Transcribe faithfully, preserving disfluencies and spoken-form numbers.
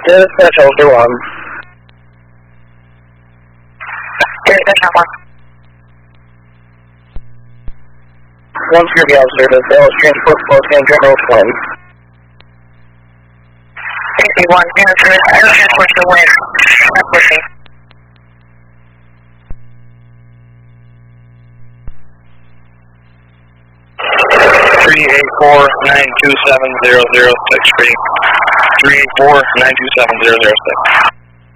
This is Central two one. Here's Central one. One security officer, the Dallas Transport fourteen General Twin. sixty-one, Transport, Transport to win. Not pushing. three eight four, nine two seven, zero zero six. three eight four, nine two seven, zero zero six.